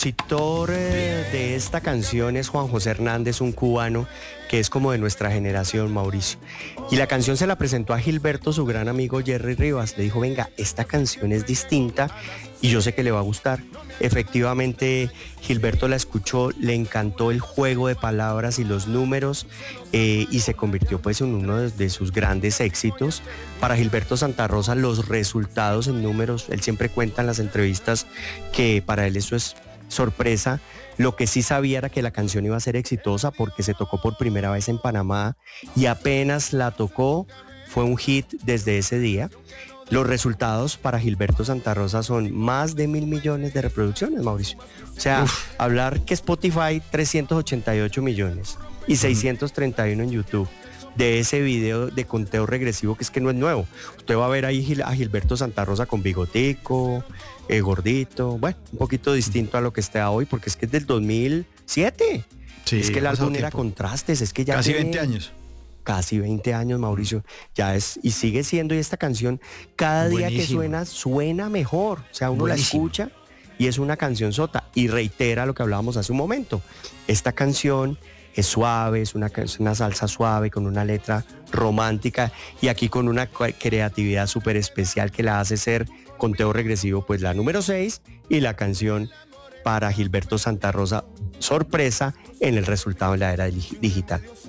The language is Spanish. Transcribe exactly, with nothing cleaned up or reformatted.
compositor eh, de esta canción es Juan José Hernández, un cubano que es como de nuestra generación, Mauricio. Y la canción se la presentó a Gilberto, su gran amigo Jerry Rivas. Le dijo, venga, esta canción es distinta y yo sé que le va a gustar. Efectivamente, Gilberto la escuchó, le encantó el juego de palabras y los números eh, y se convirtió pues en uno de, de sus grandes éxitos. Para Gilberto Santa Rosa, los resultados en números, él siempre cuenta en las entrevistas que para él eso es sorpresa. Lo que sí sabía era que la canción iba a ser exitosa porque se tocó por primera vez en Panamá y apenas la tocó fue un hit desde ese día. Los resultados para Gilberto Santa Rosa son más de mil millones de reproducciones, Mauricio. O sea, Uf. hablar que Spotify trescientos ochenta y ocho millones y seiscientos treinta y uno en YouTube de ese video de conteo regresivo que es que no es nuevo. Usted va a ver ahí a Gilberto Santa Rosa con bigotico, eh, gordito, bueno, un poquito distinto a lo que está hoy porque es que es del dos mil siete. Sí, es que el álbum era Contrastes, es que ya casi tiene veinte años. Casi veinte años, Mauricio, ya es, y sigue siendo, y esta canción, cada día Buenísimo. que suena, suena mejor, o sea, uno Buenísimo. la escucha, y es una canción sota, y reitera lo que hablábamos hace un momento, esta canción es suave, es una, es una salsa suave, con una letra romántica, y aquí con una creatividad súper especial que la hace ser conteo regresivo, pues la número seis, y la canción para Gilberto Santa Rosa, sorpresa en el resultado en la era digital.